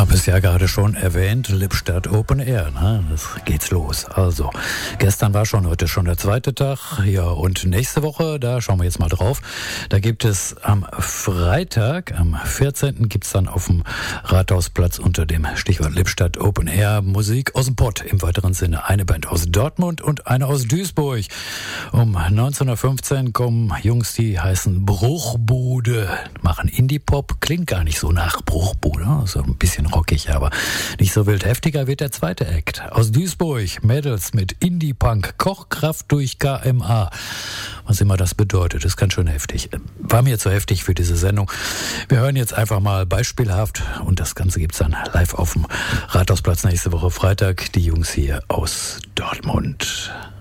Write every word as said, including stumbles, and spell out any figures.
Habe es ja gerade schon erwähnt, Lippstadt Open Air, ne? Das geht's los. Also, gestern war schon, heute schon der zweite Tag. Ja, und nächste Woche, da schauen wir jetzt mal drauf. Da gibt es am Freitag, am vierzehnten gibt's dann auf dem Rathausplatz unter dem Stichwort Lippstadt Open Air Musik aus dem Pott. Im weiteren Sinne eine Band aus Dortmund und eine aus Duisburg. Um neunzehn Uhr fünfzehn kommen Jungs, die heißen Bruchbude, machen Indie-Pop, klingt gar nicht so nach Bruchbude, so ein bisschen rockig, aber nicht so wild. Heftiger wird der zweite Act. Aus Duisburg, Mädels mit Indie-Punk, Kochkraft durch K M A. Was immer das bedeutet, ist ganz schön heftig. War mir zu heftig für diese Sendung. Wir hören jetzt einfach mal beispielhaft und das Ganze gibt's dann live auf dem Rathausplatz nächste Woche Freitag. Die Jungs hier aus Dortmund.